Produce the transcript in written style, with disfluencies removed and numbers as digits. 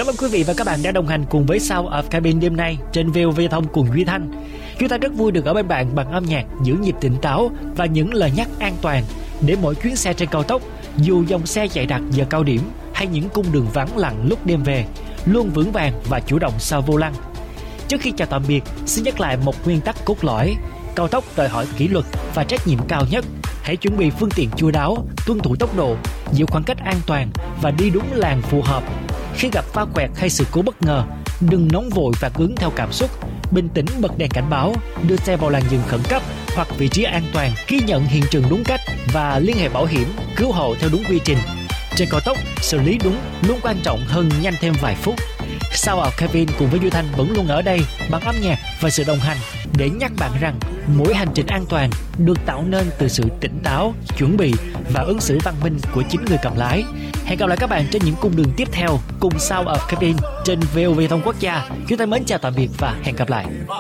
Cảm ơn quý vị và các bạn đã đồng hành cùng với Sound of Cabin đêm nay trên VOV Thông cùng Duy Thanh. Chúng ta rất vui được ở bên bạn bằng âm nhạc giữ nhịp tỉnh táo và những lời nhắc an toàn để mỗi chuyến xe trên cao tốc, dù dòng xe chạy đặc giờ cao điểm hay những cung đường vắng lặng lúc đêm về, luôn vững vàng và chủ động sau vô lăng. Trước khi chào tạm biệt, xin nhắc lại một nguyên tắc cốt lõi: cao tốc đòi hỏi kỷ luật và trách nhiệm cao nhất. Hãy chuẩn bị phương tiện chu đáo, tuân thủ tốc độ, giữ khoảng cách an toàn và đi đúng làn phù hợp. Khi gặp va quẹt hay sự cố bất ngờ, đừng nóng vội phản ứng theo cảm xúc. Bình tĩnh bật đèn cảnh báo, đưa xe vào làn dừng khẩn cấp hoặc vị trí an toàn, ghi nhận hiện trường đúng cách và liên hệ bảo hiểm, cứu hộ theo đúng quy trình. Trên cao tốc, xử lý đúng luôn quan trọng hơn nhanh thêm vài phút. Sound of Cabin cùng với Duy Thanh vẫn luôn ở đây bằng âm nhạc và sự đồng hành để nhắc bạn rằng mỗi hành trình an toàn được tạo nên từ sự tỉnh táo, chuẩn bị và ứng xử văn minh của chính người cầm lái. Hẹn gặp lại các bạn trên những cung đường tiếp theo cùng Sound of Cabin trên VOV Thông Quốc gia. Chúng ta mến chào tạm biệt và hẹn gặp lại.